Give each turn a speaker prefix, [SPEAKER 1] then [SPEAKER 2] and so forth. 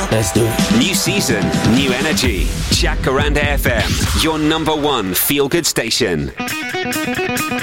[SPEAKER 1] Let's do it.
[SPEAKER 2] New season, new energy. Jacaranda FM, your number one feel-good station.